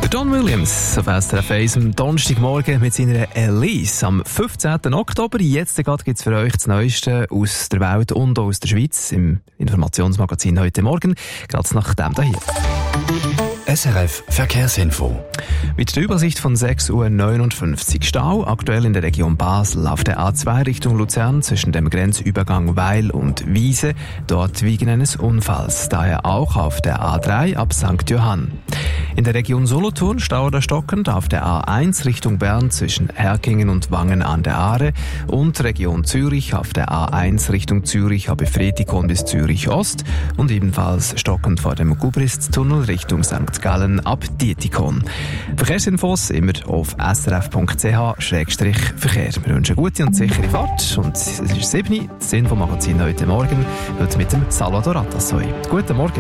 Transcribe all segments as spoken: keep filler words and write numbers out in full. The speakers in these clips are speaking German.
Der John Williams auf S R F eins am Donnerstagmorgen mit seiner Elise am fünfzehnten Oktober. Jetzt gibt es für euch das Neueste aus der Welt und auch aus der Schweiz im Informationsmagazin heute Morgen. Gerade nach dem hier. S R F Verkehrsinfo. Mit der Übersicht von sechs Uhr neunundfünfzig. Stau aktuell in der Region Basel auf der A zwei Richtung Luzern zwischen dem Grenzübergang Weil und Wiese, dort wegen eines Unfalls. Daher auch auf der A drei ab Sankt Johann. In der Region Solothurn Stau oder stockend auf der A eins Richtung Bern zwischen Herkingen und Wangen an der Aare und Region Zürich auf der A eins Richtung Zürich ab Efretikon bis Zürich Ost und ebenfalls stockend vor dem Gubristtunnel Richtung Sankt Gallen ab Dietikon. Verkehrsinfos immer auf s r f punkt c h schrägstrich verkehr. Wir wünschen gute und sichere Fahrt und es ist sieben Uhr, das Infomagazin heute Morgen, heute mit dem Salvador Atassoy. Guten Morgen.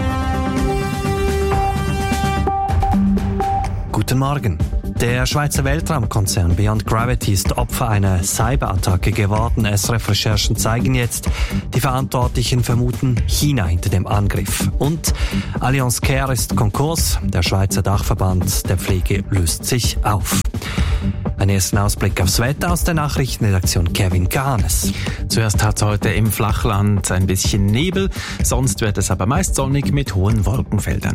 Guten Morgen. Der Schweizer Weltraumkonzern Beyond Gravity ist Opfer einer Cyberattacke geworden. S R F-Recherchen zeigen jetzt, die Verantwortlichen vermuten China hinter dem Angriff. Und Allianz Care ist Konkurs. Der Schweizer Dachverband der Pflege löst sich auf. Einen ersten Ausblick aufs Wetter aus der Nachrichtenredaktion Kevin Kahnes. Zuerst hat es heute im Flachland ein bisschen Nebel, sonst wird es aber meist sonnig mit hohen Wolkenfeldern.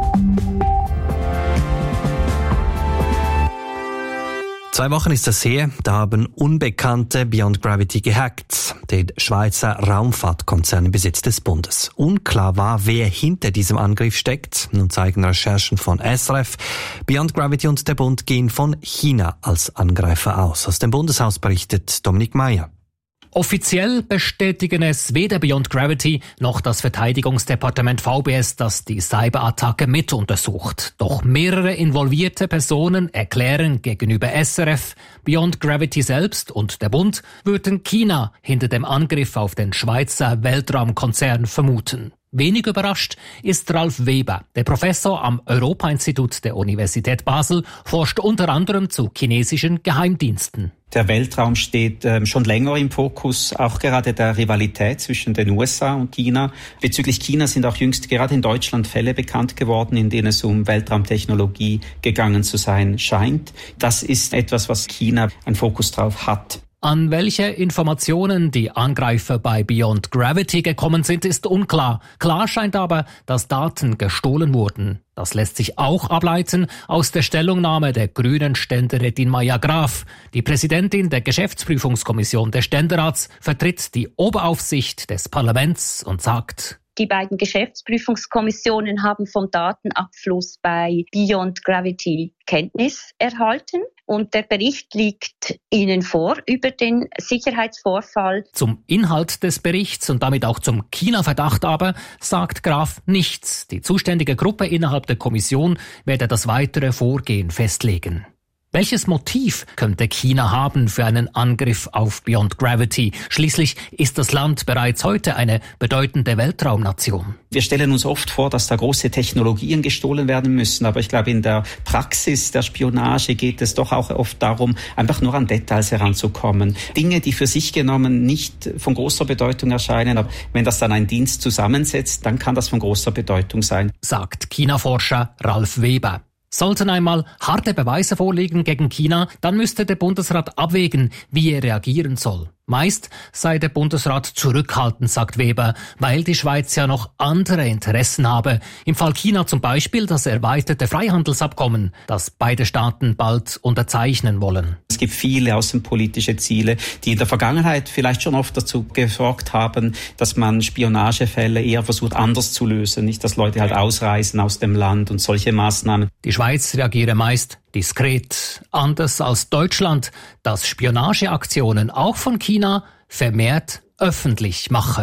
Zwei Wochen ist das her, da haben Unbekannte Beyond Gravity gehackt, den Schweizer Raumfahrtkonzern im Besitz des Bundes. Unklar war, wer hinter diesem Angriff steckt. Nun zeigen Recherchen von S R F, Beyond Gravity und der Bund gehen von China als Angreifer aus. Aus dem Bundeshaus berichtet Dominik Meyer. Offiziell bestätigen es weder Beyond Gravity noch das Verteidigungsdepartement V B S, das die Cyberattacke mit untersucht. Doch mehrere involvierte Personen erklären gegenüber S R F, Beyond Gravity selbst und der Bund würden China hinter dem Angriff auf den Schweizer Weltraumkonzern vermuten. Wenig überrascht ist Ralf Weber. Der Professor am Europa-Institut der Universität Basel forscht unter anderem zu chinesischen Geheimdiensten. Der Weltraum steht ähm, schon länger im Fokus, auch gerade der Rivalität zwischen den U S A und China. Bezüglich China sind auch jüngst gerade in Deutschland Fälle bekannt geworden, in denen es um Weltraumtechnologie gegangen zu sein scheint. Das ist etwas, was China einen Fokus drauf hat. An welche Informationen die Angreifer bei Beyond Gravity gekommen sind, ist unklar. Klar scheint aber, dass Daten gestohlen wurden. Das lässt sich auch ableiten aus der Stellungnahme der grünen Ständerätin Maja Graf. Die Präsidentin der Geschäftsprüfungskommission des Ständerats vertritt die Oberaufsicht des Parlaments und sagt: Die beiden Geschäftsprüfungskommissionen haben vom Datenabfluss bei Beyond Gravity Kenntnis erhalten und der Bericht liegt Ihnen vor über den Sicherheitsvorfall. Zum Inhalt des Berichts und damit auch zum China-Verdacht aber sagt Graf nichts. Die zuständige Gruppe innerhalb der Kommission werde das weitere Vorgehen festlegen. Welches Motiv könnte China haben für einen Angriff auf Beyond Gravity? Schließlich ist das Land bereits heute eine bedeutende Weltraumnation. Wir stellen uns oft vor, dass da große Technologien gestohlen werden müssen, aber ich glaube, in der Praxis der Spionage geht es doch auch oft darum, einfach nur an Details heranzukommen. Dinge, die für sich genommen nicht von großer Bedeutung erscheinen, aber wenn das dann ein Dienst zusammensetzt, dann kann das von großer Bedeutung sein, sagt China-Forscher Ralf Weber. Sollten einmal harte Beweise vorliegen gegen China, dann müsste der Bundesrat abwägen, wie er reagieren soll. Meist sei der Bundesrat zurückhaltend, sagt Weber, weil die Schweiz ja noch andere Interessen habe. Im Fall China zum Beispiel das erweiterte Freihandelsabkommen, das beide Staaten bald unterzeichnen wollen. Es gibt viele außenpolitische Ziele, die in der Vergangenheit vielleicht schon oft dazu gesorgt haben, dass man Spionagefälle eher versucht anders zu lösen, nicht dass Leute halt ausreisen aus dem Land und solche Maßnahmen. Die Schweiz reagiere meist diskret, anders als Deutschland, das Spionageaktionen auch von China vermehrt öffentlich mache.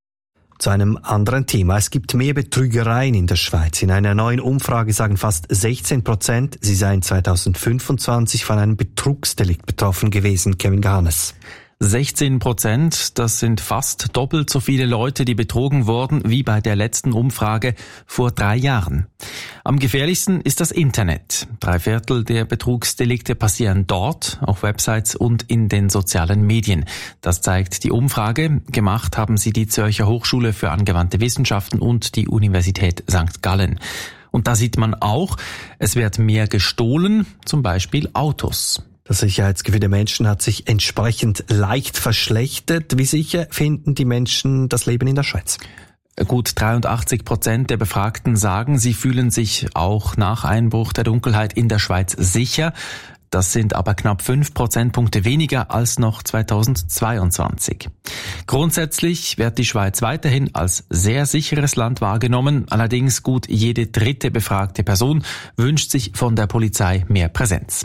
Zu einem anderen Thema. Es gibt mehr Betrügereien in der Schweiz. In einer neuen Umfrage sagen fast sechzehn Prozent, sie seien zweitausendfünfundzwanzig von einem Betrugsdelikt betroffen gewesen. Kevin Garnes. sechzehn Prozent, das sind fast doppelt so viele Leute, die betrogen wurden, wie bei der letzten Umfrage vor drei Jahren. Am gefährlichsten ist das Internet. Drei Viertel der Betrugsdelikte passieren dort, auf Websites und in den sozialen Medien. Das zeigt die Umfrage. Gemacht haben sie die Zürcher Hochschule für angewandte Wissenschaften und die Universität Sankt Gallen. Und da sieht man auch, es wird mehr gestohlen, zum Beispiel Autos. Das Sicherheitsgefühl der Menschen hat sich entsprechend leicht verschlechtert. Wie sicher finden die Menschen das Leben in der Schweiz? Gut dreiundachtzig Prozent der Befragten sagen, sie fühlen sich auch nach Einbruch der Dunkelheit in der Schweiz sicher. Das sind aber knapp fünf Prozentpunkte weniger als noch zweitausendzweiundzwanzig. Grundsätzlich wird die Schweiz weiterhin als sehr sicheres Land wahrgenommen. Allerdings gut jede dritte befragte Person wünscht sich von der Polizei mehr Präsenz.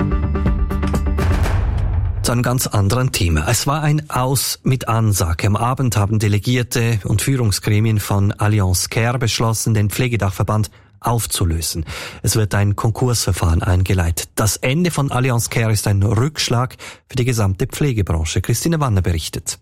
Zu einem ganz anderen Thema. Es war ein Aus mit Ansage. Am Abend haben Delegierte und Führungsgremien von Allianz Care beschlossen, den Pflegedachverband aufzulösen. Es wird ein Konkursverfahren eingeleitet. Das Ende von Allianz Care ist ein Rückschlag für die gesamte Pflegebranche. Christine Wanner berichtet.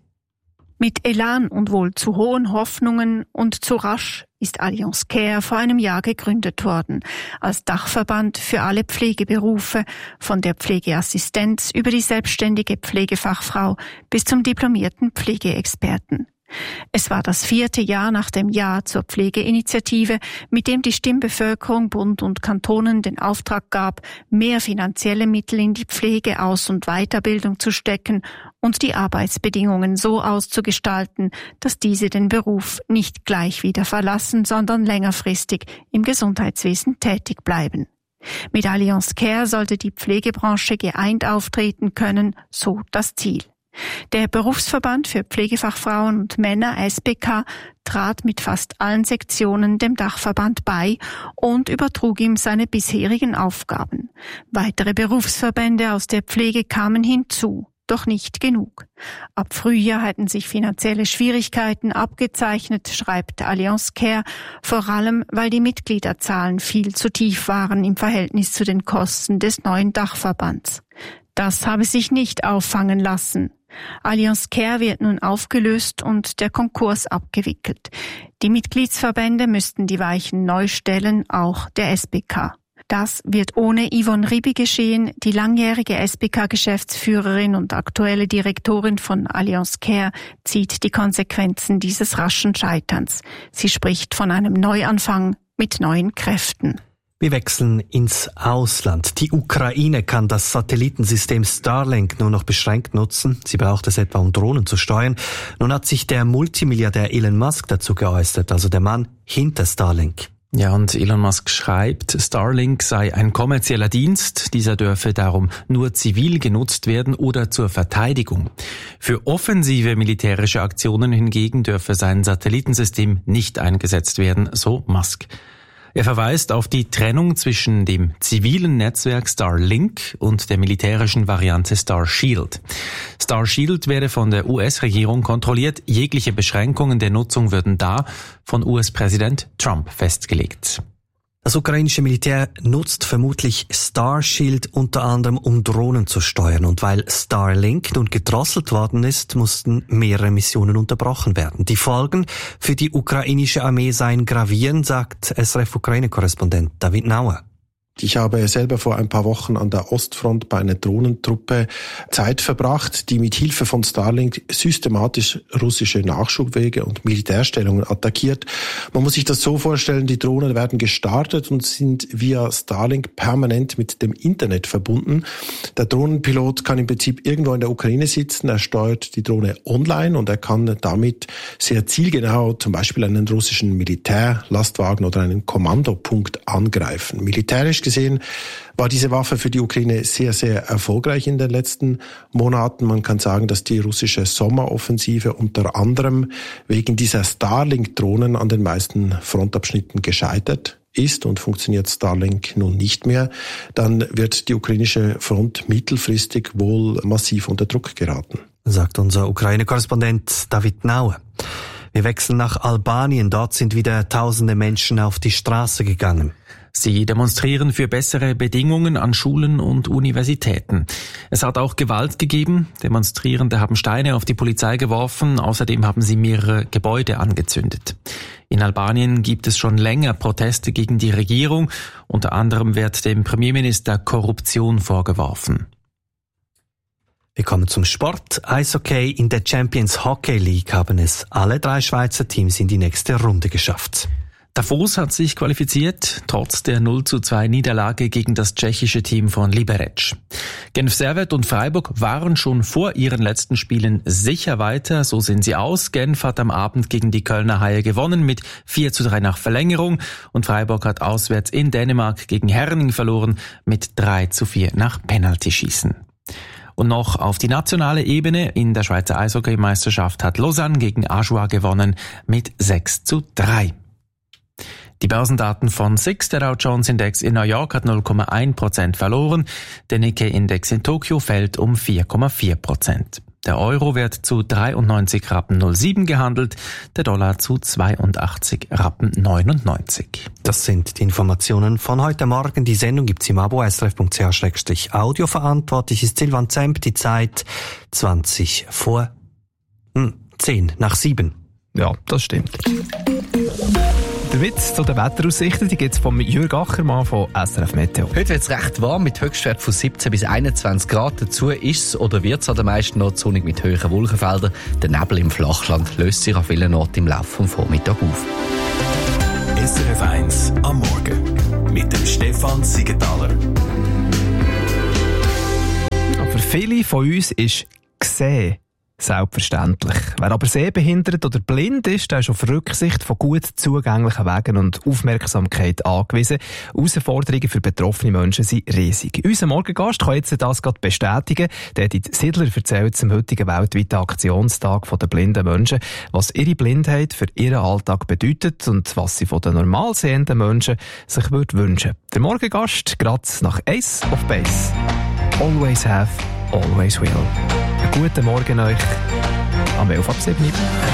Mit Elan und wohl zu hohen Hoffnungen und zu rasch ist Allianz Care vor einem Jahr gegründet worden, als Dachverband für alle Pflegeberufe, von der Pflegeassistenz über die selbstständige Pflegefachfrau bis zum diplomierten Pflegeexperten. Es war das vierte Jahr nach dem Ja zur Pflegeinitiative, mit dem die Stimmbevölkerung Bund und Kantonen den Auftrag gab, mehr finanzielle Mittel in die Pflege, Aus- und Weiterbildung zu stecken und die Arbeitsbedingungen so auszugestalten, dass diese den Beruf nicht gleich wieder verlassen, sondern längerfristig im Gesundheitswesen tätig bleiben. Mit Allianz Care sollte die Pflegebranche geeint auftreten können, so das Ziel. Der Berufsverband für Pflegefachfrauen und Männer S B K trat mit fast allen Sektionen dem Dachverband bei und übertrug ihm seine bisherigen Aufgaben. Weitere Berufsverbände aus der Pflege kamen hinzu, doch nicht genug. Ab Frühjahr hatten sich finanzielle Schwierigkeiten abgezeichnet, schreibt Allianz Care, vor allem weil die Mitgliederzahlen viel zu tief waren im Verhältnis zu den Kosten des neuen Dachverbands. Das habe sich nicht auffangen lassen. Allianz Care wird nun aufgelöst und der Konkurs abgewickelt. Die Mitgliedsverbände müssten die Weichen neu stellen, auch der S B K. Das wird ohne Yvonne Ribi geschehen. Die langjährige S B K-Geschäftsführerin und aktuelle Direktorin von Allianz Care zieht die Konsequenzen dieses raschen Scheiterns. Sie spricht von einem Neuanfang mit neuen Kräften. Wir wechseln ins Ausland. Die Ukraine kann das Satellitensystem Starlink nur noch beschränkt nutzen. Sie braucht es etwa, um Drohnen zu steuern. Nun hat sich der Multimilliardär Elon Musk dazu geäußert, also der Mann hinter Starlink. Ja, und Elon Musk schreibt, Starlink sei ein kommerzieller Dienst. Dieser dürfe darum nur zivil genutzt werden oder zur Verteidigung. Für offensive militärische Aktionen hingegen dürfe sein Satellitensystem nicht eingesetzt werden, so Musk. Er verweist auf die Trennung zwischen dem zivilen Netzwerk Starlink und der militärischen Variante Starshield. Starshield werde von der U S-Regierung kontrolliert. Jegliche Beschränkungen der Nutzung würden da von U S-Präsident Trump festgelegt. Das ukrainische Militär nutzt vermutlich Starshield unter anderem, um Drohnen zu steuern. Und weil Starlink nun gedrosselt worden ist, mussten mehrere Missionen unterbrochen werden. Die Folgen für die ukrainische Armee seien gravierend, sagt S R F-Ukraine-Korrespondent David Nauer. Ich habe selber vor ein paar Wochen an der Ostfront bei einer Drohnentruppe Zeit verbracht, die mit Hilfe von Starlink systematisch russische Nachschubwege und Militärstellungen attackiert. Man muss sich das so vorstellen, die Drohnen werden gestartet und sind via Starlink permanent mit dem Internet verbunden. Der Drohnenpilot kann im Prinzip irgendwo in der Ukraine sitzen, er steuert die Drohne online und er kann damit sehr zielgenau zum Beispiel einen russischen Militärlastwagen oder einen Kommandopunkt angreifen. Militärisch gesehen war diese Waffe für die Ukraine sehr, sehr erfolgreich in den letzten Monaten. Man kann sagen, dass die russische Sommeroffensive unter anderem wegen dieser Starlink-Drohnen an den meisten Frontabschnitten gescheitert ist und funktioniert Starlink nun nicht mehr, dann wird die ukrainische Front mittelfristig wohl massiv unter Druck geraten. Sagt unser Ukraine-Korrespondent David Nauer. Wir wechseln nach Albanien. Dort sind wieder tausende Menschen auf die Straße gegangen. Sie demonstrieren für bessere Bedingungen an Schulen und Universitäten. Es hat auch Gewalt gegeben. Demonstrierende haben Steine auf die Polizei geworfen. Außerdem haben sie mehrere Gebäude angezündet. In Albanien gibt es schon länger Proteste gegen die Regierung. Unter anderem wird dem Premierminister Korruption vorgeworfen. Wir kommen zum Sport. Eishockey. In der Champions Hockey League haben es alle drei Schweizer Teams in die nächste Runde geschafft. Davos hat sich qualifiziert, trotz der null zu zwei Niederlage gegen das tschechische Team von Liberec. Genf Servette und Freiburg waren schon vor ihren letzten Spielen sicher weiter, so sehen sie aus. Genf hat am Abend gegen die Kölner Haie gewonnen mit vier zu drei nach Verlängerung und Freiburg hat auswärts in Dänemark gegen Herning verloren mit drei zu vier nach Penaltyschießen. Und noch auf die nationale Ebene. In der Schweizer Eishockeymeisterschaft hat Lausanne gegen Ajoie gewonnen mit sechs zu drei. Die Börsendaten von S I X, der Dow Jones Index in New York hat null Komma eins Prozent verloren, der Nikkei-Index in Tokio fällt um vier Komma vier Prozent. Der Euro wird zu dreiundneunzig Rappen null sieben gehandelt, der Dollar zu zweiundachtzig Rappen neunundneunzig. Das sind die Informationen von heute Morgen. Die Sendung gibt's im Abo S R F Punkt C H Schrägstrich Audio. Verantwortlich ist Silvan Zemp. Die Zeit zwanzig vor hm, zehn nach sieben. Ja, das stimmt. Der Witz zu den Wetteraussichten, die gibt's vom Jürg Achermann von S R F Meteo. Heute wird es recht warm mit Höchstwert von siebzehn bis einundzwanzig Grad. Dazu ist es oder wird es an den meisten Orten sonnig mit hohen Wolkenfeldern. Der Nebel im Flachland löst sich an vielen Orten im Laufe des Vormittags auf. S R F eins am Morgen mit dem Stefan Siegenthaler. Für viele von uns ist gesehen selbstverständlich. Wer aber sehbehindert oder blind ist, der ist auf Rücksicht von gut zugänglichen Wegen und Aufmerksamkeit angewiesen. Herausforderungen für betroffene Menschen sind riesig. Unser Morgengast kann jetzt das gerade bestätigen. Der Edith Sidler erzählt zum heutigen weltweiten Aktionstag der blinden Menschen, was ihre Blindheit für ihren Alltag bedeutet und was sie von den normal sehenden Menschen sich würde wünschen. Der Morgengast gerade nach Ace of Base. Always have, always will. Einen guten Morgen euch am elf ab sieben.